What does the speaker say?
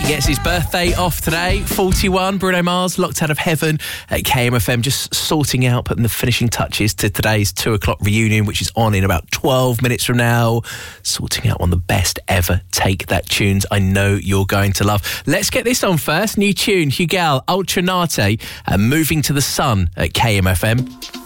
Gets his birthday off today, 41. Bruno Mars, Locked Out of Heaven at KMFM, just sorting out, putting the finishing touches to today's 2 o'clock reunion, which is on in about 12 minutes from now. Sorting out one of the best ever Take That tunes I know you're going to love. Let's get this on first. New tune, Hugal, Ultranate, and Moving to the Sun at KMFM.